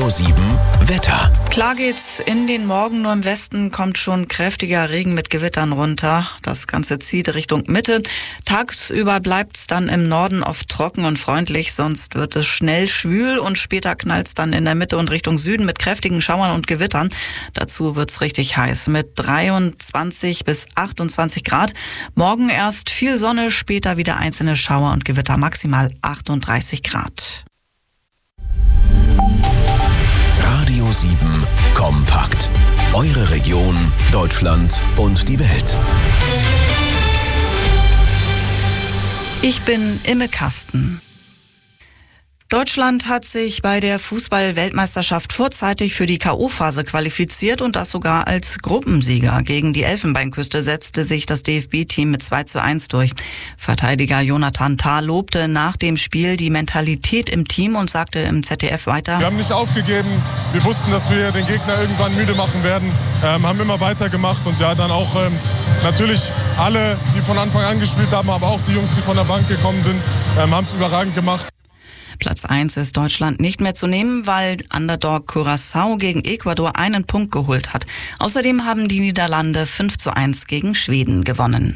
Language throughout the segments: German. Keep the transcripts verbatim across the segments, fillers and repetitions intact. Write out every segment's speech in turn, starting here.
Radio sieben Wetter. Klar geht's in den Morgen, nur im Westen kommt schon kräftiger Regen mit Gewittern runter. Das Ganze zieht Richtung Mitte. Tagsüber bleibt's dann im Norden oft trocken und freundlich, sonst wird es schnell schwül und später knallt's dann in der Mitte und Richtung Süden mit kräftigen Schauern und Gewittern. Dazu wird's richtig heiß mit dreiundzwanzig bis achtundzwanzig Grad. Morgen erst viel Sonne, später wieder einzelne Schauer und Gewitter, maximal achtunddreißig Grad. Radio sieben Kompakt. Eure Region, Deutschland und die Welt. Ich bin Imme Kasten. Deutschland hat sich bei der Fußball-Weltmeisterschaft vorzeitig für die K O-Phase qualifiziert und das sogar als Gruppensieger. Gegen die Elfenbeinküste setzte sich das D F B-Team mit zwei zu eins durch. Verteidiger Jonathan Tah lobte nach dem Spiel die Mentalität im Team und sagte im Z D F weiter: Wir haben nicht aufgegeben. Wir wussten, dass wir den Gegner irgendwann müde machen werden. Ähm, haben immer weitergemacht und ja, dann auch ähm, natürlich alle, die von Anfang an gespielt haben, aber auch die Jungs, die von der Bank gekommen sind, ähm, haben es überragend gemacht. Platz eins ist Deutschland nicht mehr zu nehmen, weil Underdog Curaçao gegen Ecuador einen Punkt geholt hat. Außerdem haben die Niederlande fünf zu eins gegen Schweden gewonnen.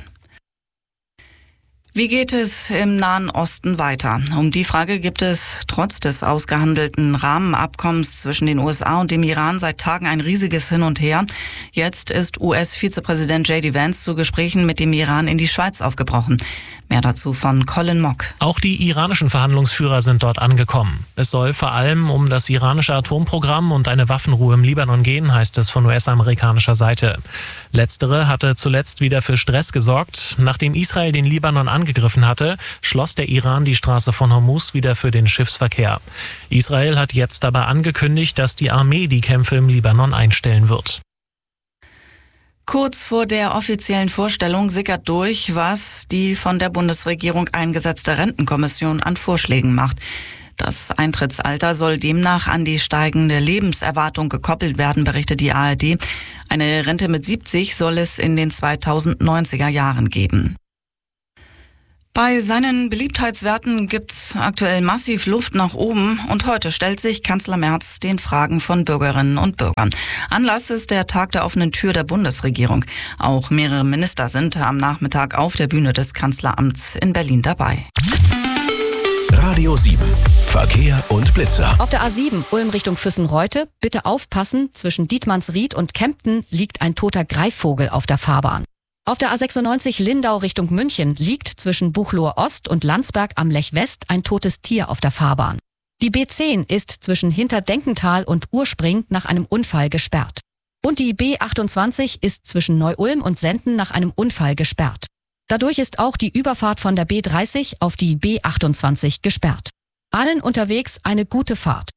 Wie geht es im Nahen Osten weiter? Um die Frage gibt es trotz des ausgehandelten Rahmenabkommens zwischen den U S A und dem Iran seit Tagen ein riesiges Hin und Her. Jetzt ist U S-Vizepräsident J D Vance zu Gesprächen mit dem Iran in die Schweiz aufgebrochen. Mehr dazu von Colin Mock. Auch die iranischen Verhandlungsführer sind dort angekommen. Es soll vor allem um das iranische Atomprogramm und eine Waffenruhe im Libanon gehen, heißt es von U S-amerikanischer Seite. Letztere hatte zuletzt wieder für Stress gesorgt. Nachdem Israel den Libanon angegriffen hatte, schloss der Iran die Straße von Hormuz wieder für den Schiffsverkehr. Israel hat jetzt aber angekündigt, dass die Armee die Kämpfe im Libanon einstellen wird. Kurz vor der offiziellen Vorstellung sickert durch, was die von der Bundesregierung eingesetzte Rentenkommission an Vorschlägen macht. Das Eintrittsalter soll demnach an die steigende Lebenserwartung gekoppelt werden, berichtet die A R D. Eine Rente mit siebzig soll es in den zweitausendneunziger Jahren geben. Bei seinen Beliebtheitswerten gibt's aktuell massiv Luft nach oben und heute stellt sich Kanzler Merz den Fragen von Bürgerinnen und Bürgern. Anlass ist der Tag der offenen Tür der Bundesregierung. Auch mehrere Minister sind am Nachmittag auf der Bühne des Kanzleramts in Berlin dabei. Radio sieben Verkehr und Blitzer. Auf der A sieben Ulm Richtung Füssen-Reute bitte aufpassen, zwischen Dietmannsried und Kempten liegt ein toter Greifvogel auf der Fahrbahn. Auf der A sechsundneunzig Lindau Richtung München liegt zwischen Buchloe Ost und Landsberg am Lech West ein totes Tier auf der Fahrbahn. Die B zehn ist zwischen Hinterdenkental und Urspring nach einem Unfall gesperrt. Und die B achtundzwanzig ist zwischen Neu-Ulm und Senden nach einem Unfall gesperrt. Dadurch ist auch die Überfahrt von der B dreißig auf die B achtundzwanzig gesperrt. Allen unterwegs eine gute Fahrt.